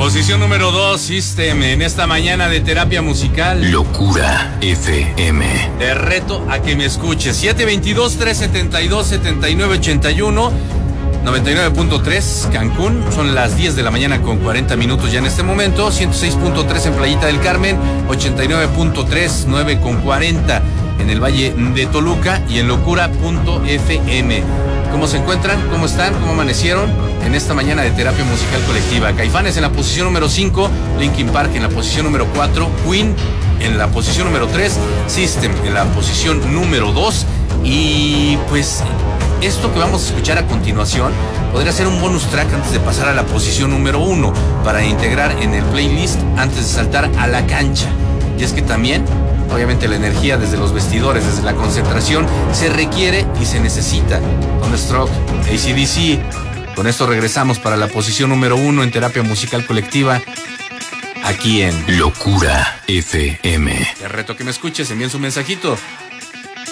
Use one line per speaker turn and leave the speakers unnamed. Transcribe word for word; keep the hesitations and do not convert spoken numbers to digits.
Posición número dos, System, en esta mañana de terapia musical.
Locura F M.
Te reto a que me escuches. siete veintidós, trescientos setenta y dos, setenta y nueve ochenta y uno, noventa y nueve punto tres Cancún. Son las diez de la mañana con cuarenta minutos ya en este momento. ciento seis punto tres en Playita del Carmen. ochenta y nueve punto tres, nueve con cuarenta en el Valle de Toluca y en locura punto f m. ¿Cómo se encuentran? ¿Cómo están? ¿Cómo amanecieron? En esta mañana de terapia musical colectiva. Caifanes en la posición número cinco, Linkin Park en la posición número cuatro, Queen en la posición número tres, System en la posición número dos. Y pues esto que vamos a escuchar a continuación podría ser un bonus track antes de pasar a la posición número uno para integrar en el playlist antes de saltar a la cancha. Y es que también, obviamente, la energía desde los vestidores, desde la concentración, se requiere y se necesita. Thunderstruck, A C D C. Con esto regresamos para la posición número uno en terapia musical colectiva, aquí en
Locura F M.
Te reto que me escuches, envíen su mensajito